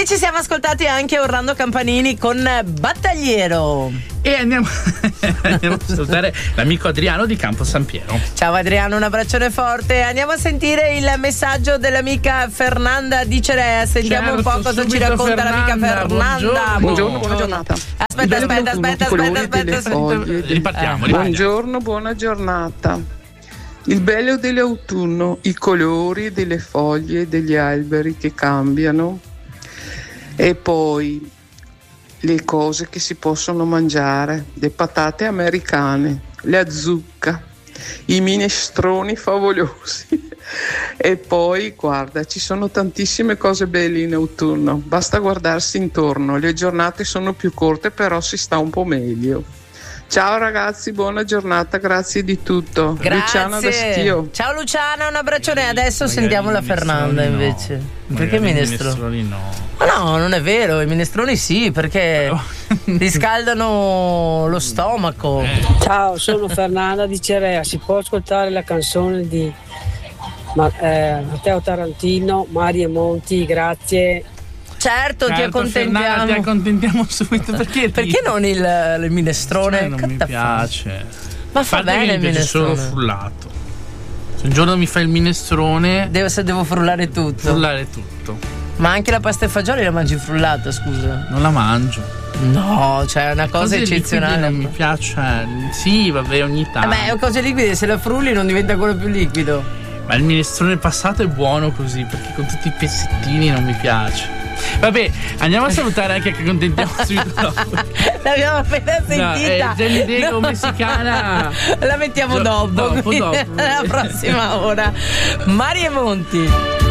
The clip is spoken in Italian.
E ci siamo ascoltati anche Orlando Campanini con Battagliero. E andiamo a salutare l'amico Adriano di Campo San Piero. Ciao Adriano, un abbraccione forte. Andiamo a sentire il messaggio dell'amica Fernanda di Cerea. Sentiamo un po' cosa ci racconta l'amica Fernanda. Buongiorno, buona giornata. Aspetta. Ripartiamo. Buongiorno, buona giornata. Il bello dell'autunno, i colori delle foglie degli alberi che cambiano, e poi le cose che si possono mangiare, le patate americane, la zucca, i minestroni favolosi. E poi guarda, ci sono tantissime cose belle in autunno, basta guardarsi intorno, le giornate sono più corte però si sta un po' meglio. Ciao ragazzi, buona giornata, grazie di tutto. Grazie. Luciana da Schio. Ciao Luciana, un abbraccione. Adesso sentiamo la Fernanda invece. Perché minestroni? No. Ma no, non è vero, i minestroni sì, perché riscaldano lo stomaco. Ciao, sono Fernanda di Cerea. Si può ascoltare la canzone di Matteo Tarantino, Mari e Monti, grazie. Certo, ti accontentiamo. Fernanda, ti accontentiamo subito. Perché non il minestrone? Non mi piace. Ma fa bene il mi piace minestrone. solo frullato. Se un giorno mi fai il minestrone, devo frullare tutto. Ma anche la pasta e fagioli la mangi frullata, scusa? Non la mangio. No, cioè è una cosa eccezionale. Non mi piace. Sì, vabbè, ogni tanto. Vabbè, cose liquide, se la frulli non diventa quello più liquido. Ma il minestrone passato è buono così, perché con tutti i pezzettini non mi piace. Vabbè, andiamo a salutare anche che contentiamo subito dopo. L'abbiamo appena sentita. Jenny Diego messicana. La mettiamo dopo. La prossima ora. Mari e Monti.